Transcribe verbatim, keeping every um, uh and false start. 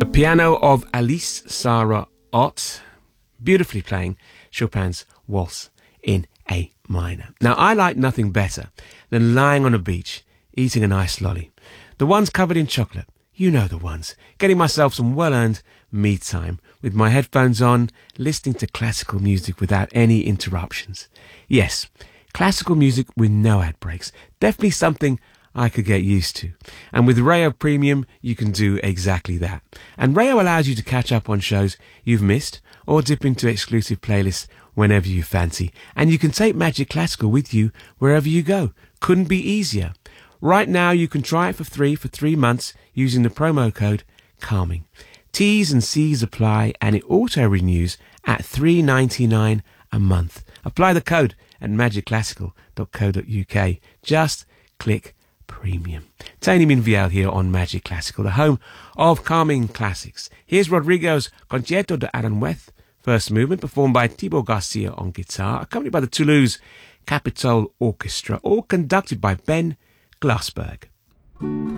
The piano of Alice Sarah Ott, beautifully playing Chopin's Waltz in A minor. Now, I like nothing better than lying on a beach, eating a nice lolly. The ones covered in chocolate, you know the ones. Getting myself some well-earned me time with my headphones on, listening to classical music without any interruptions. Yes, classical music with no ad breaks. Definitely something I could get used to. And with Rayo Premium, you can do exactly that. And Rayo allows you to catch up on shows you've missed or dip into exclusive playlists whenever you fancy. And you can take Magic Classical with you wherever you go. Couldn't be easier. Right now, you can try it for free for three months using the promo code CALMING. T's and C's apply, and it auto-renews at three dollars and ninety-nine cents a month. Apply the code at magic classical dot co dot uk. Just click Premium. Tony Minviel here on Magic Classical, the home of calming classics. Here's Rodrigo's Concierto de Aranjuez, first movement, performed by Thibaut Garcia on guitar, accompanied by the Toulouse Capitol Orchestra, all conducted by Ben Glassberg.